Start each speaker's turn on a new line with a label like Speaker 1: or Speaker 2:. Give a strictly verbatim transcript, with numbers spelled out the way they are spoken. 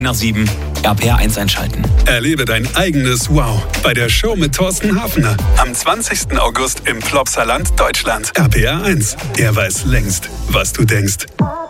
Speaker 1: Nach sieben, R P R eins einschalten.
Speaker 2: Erlebe dein eigenes Wow bei der Show mit Thorsten Hafner. Am zwanzigsten August im Plopsaland, Deutschland. R P R eins. Er weiß längst, was du denkst.